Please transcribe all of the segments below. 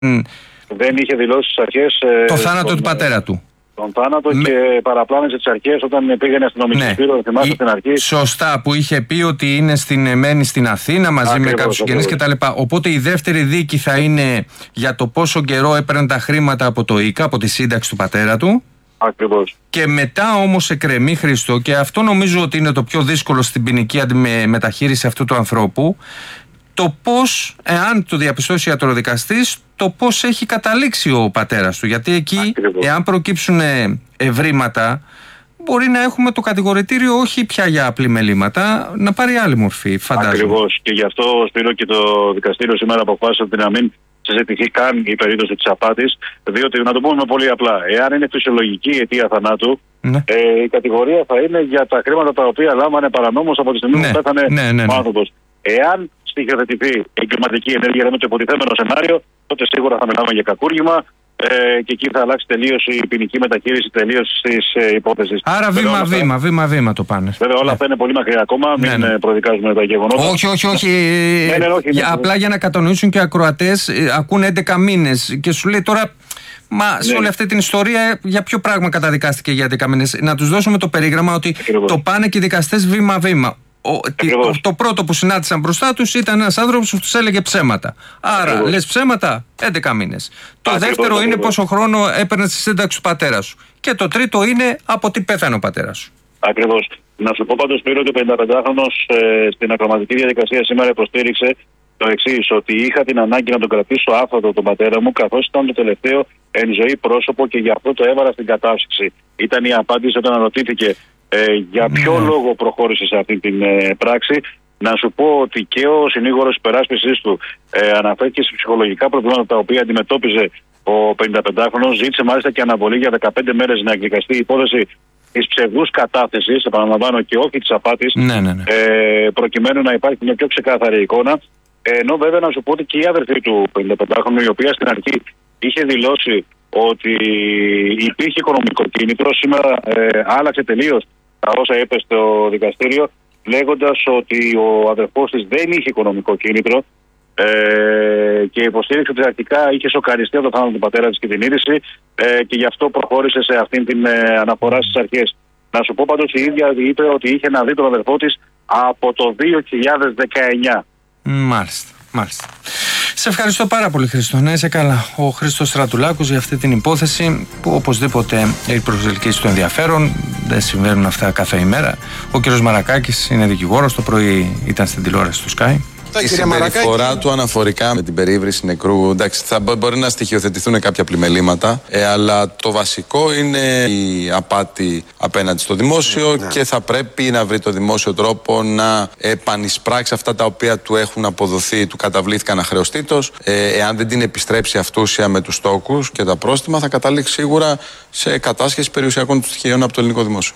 δεν είχε δηλώσει στις αρχές το θάνατο του πατέρα του. Τον θάνατο και παραπλάνησε τις αρχές όταν πήγαινε αστυνομική σπύρο, θυμάστε στην αρχή. Σωστά, που είχε πει ότι μένει στην Αθήνα μαζί με κάποιους συγγενείς κτλ. Οπότε η δεύτερη δίκη θα είναι για το πόσο καιρό έπαιρνε τα χρήματα από το ΙΚΑ, από τη σύνταξη του πατέρα του. Ακριβώς. Και μετά όμως εκκρεμεί, Χριστό, και αυτό νομίζω ότι είναι το πιο δύσκολο στην ποινική μεταχείριση αυτού του ανθρώπου, το πώς, εάν το διαπιστώσει ο ιατροδικαστής, το πώς έχει καταλήξει ο πατέρας του. Γιατί εκεί, εάν προκύψουν ευρήματα, μπορεί να έχουμε το κατηγορητήριο όχι πια για απλή μελήματα, να πάρει άλλη μορφή, φαντάζομαι. Ακριβώς. Και γι' αυτό, Σπύρο, και το δικαστήριο σήμερα αποφάσισε ότι να μην συζητηθεί καν η περίπτωση της απάτης, διότι, να το πούμε πολύ απλά, εάν είναι φυσιολογική αιτία θανάτου, η κατηγορία θα είναι για τα χρήματα τα οποία λάμβανε παρανόμως από τη στιγμή που πέθανε ο άνθρωπος. Εάν στοιχειοθετηθεί εγκληματική ενέργεια με το υποτιθέμενο σενάριο, τότε σίγουρα θα μιλάμε για κακούργημα και εκεί θα αλλάξει τελείως η ποινική μεταχείριση τελείως της υπόθεσης. Άρα βήμα-βήμα το πάνε. Βέβαια, όλα αυτά είναι πολύ μακριά ακόμα, μην προδικάζουμε τα γεγονότα. Όχι. Απλά για να κατανοήσουν και οι ακροατές, ακούν 11 μήνες και σου λέει τώρα. Μα σε όλη αυτή την ιστορία, για ποιο πράγμα καταδικάστηκε για 11 μήνες? Να τους δώσουμε το περίγραμμα ότι το πάνε και οι δικαστές βήμα-βήμα. Το πρώτο που συνάντησαν μπροστά τους ήταν ένας άνθρωπος που τους έλεγε ψέματα. Άρα, λες ψέματα, 11 μήνες. Το δεύτερο είναι πόσο χρόνο έπαιρνε στη σύνταξη του πατέρα σου. Και το τρίτο είναι από τι πέθανε ο πατέρας σου. Ακριβώς. Να σου πω πάντως, Σπύρο, ότι ο 55χρονος στην ακροματική διαδικασία σήμερα υποστήριξε το εξής, ότι είχα την ανάγκη να τον κρατήσω άφατο τον πατέρα μου, καθώς ήταν το τελευταίο εν ζωή πρόσωπο και γι' αυτό το έβαλα στην κατάψυξη. Ήταν η απάντηση όταν ρωτήθηκε για ποιο λόγο προχώρησε σε αυτή την πράξη. Να σου πω ότι και ο συνήγορος υπεράσπισης του αναφέρθηκε σε ψυχολογικά προβλήματα τα οποία αντιμετώπιζε ο 55χρονος. Ζήτησε μάλιστα και αναβολή για 15 μέρες να εκδικαστεί η υπόθεση της ψευδούς κατάθεσης, επαναλαμβάνω, και όχι της απάτης, προκειμένου να υπάρχει μια πιο ξεκάθαρη εικόνα. Ενώ βέβαια να σου πω ότι και η αδερφή του 55χρονου, η οποία στην αρχή είχε δηλώσει ότι υπήρχε οικονομικό κίνητρο, σήμερα άλλαξε τελείως τα όσα είπε στο δικαστήριο, λέγοντας ότι ο αδερφός της δεν είχε οικονομικό κίνητρο και υποστήριξε ότι αρχικά είχε σοκαριστεί από το θάνατο του πατέρα της και την είδηση και γι' αυτό προχώρησε σε αυτήν την αναφορά στις αρχές. Να σου πω πάντως, η ίδια είπε ότι είχε να δει τον αδερφό της από το 2019. Μάλιστα. Σε ευχαριστώ πάρα πολύ, Χρήστο. Να είσαι καλά. Ο Χρήστος Στρατουλάκος για αυτή την υπόθεση που οπωσδήποτε έχει προσελκύσει το ενδιαφέρον. Δεν συμβαίνουν αυτά κάθε ημέρα. Ο κύριος Μαρακάκης είναι δικηγόρος. Το πρωί ήταν στην τηλεόραση του Sky. Η συμπεριφορά του αναφορικά με την περίβριση νεκρού, εντάξει, μπορεί να στοιχειοθετηθούν κάποια πλημελήματα, αλλά το βασικό είναι η απάτη απέναντι στο δημόσιο και θα πρέπει να βρει το δημόσιο τρόπο να επανεισπράξει αυτά τα οποία του έχουν αποδοθεί, του καταβλήθηκαν αχρεωστήτως. Εάν δεν την επιστρέψει αυτούσια με τους τόκους και τα πρόστιμα, θα καταλήξει σίγουρα σε κατάσχεση περιουσιακών του στοιχείων από το ελληνικό δημόσιο.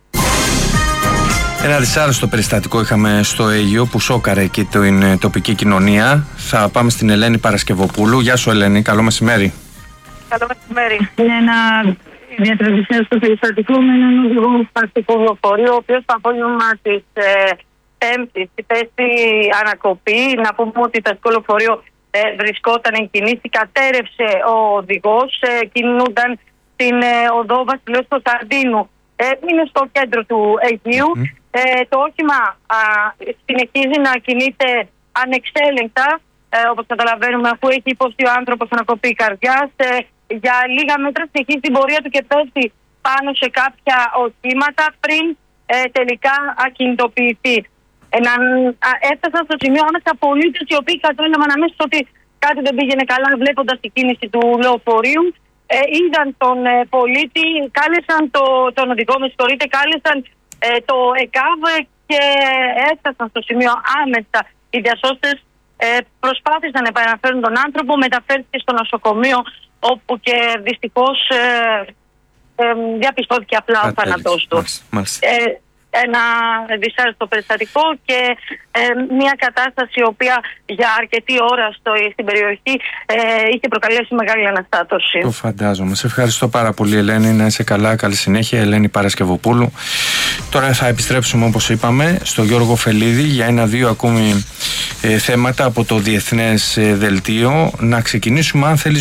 Ένα δυσάρεστο περιστατικό είχαμε στο Αίγυο που σόκαρε εκεί την τοπική κοινωνία. Θα πάμε στην Ελένη Παρασκευοπούλου. Γεια σου, Ελένη, καλό μεσημέρι. Καλό μεσημέρι. Είναι ένα διατραπεζικό περιστατικό με έναν οδηγό πρακτικού λεωφορείου, ο οποίος το απόγευμα της Πέμπτης υπέστη ανακοπή. Να πούμε ότι το αστικό λεωφορείο βρισκόταν εν κινήσει, κατέρευσε ο οδηγός, κινούνταν στην οδό Βασιλέως Κωνσταντίνου. Είναι στο κέντρο του Αιγείου. Το όχημα συνεχίζει να κινείται ανεξέλεγκτα, όπως καταλαβαίνουμε, αφού έχει υποστεί ο άνθρωπος ανακοπή καρδιάς. Για λίγα μέτρα συνεχίζει την πορεία του και πέφτει πάνω σε κάποια οχήματα πριν τελικά ακινητοποιηθεί. Έφτασαν στο σημείο άμεσα πολίτες οι οποίοι κατάλαβαν αμέσως ότι κάτι δεν πήγαινε καλά βλέποντας την κίνηση του λεωφορείου. Είδαν τον πολίτη, κάλεσαν τον οδηγό, κάλεσαν το ΕΚΑΒ και έφτασαν στο σημείο άμεσα. Οι διασώστες προσπάθησαν να επαναφέρουν τον άνθρωπο, μεταφέρθηκε στο νοσοκομείο, όπου και δυστυχώς διαπιστώθηκε απλά ο θάνατός του. ένα δυσάρεστο περιστατικό και μια κατάσταση η οποία για αρκετή ώρα στην περιοχή είχε προκαλέσει μεγάλη αναστάτωση. Το φαντάζομαι. Σε ευχαριστώ πάρα πολύ, Ελένη. Να είσαι καλά. Καλή συνέχεια. Ελένη Παρασκευοπούλου. Τώρα θα επιστρέψουμε, όπως είπαμε, στο Γιώργο Φελίδη για 1-2 ακόμη θέματα από το Διεθνές Δελτίο. Να ξεκινήσουμε, αν θέλεις,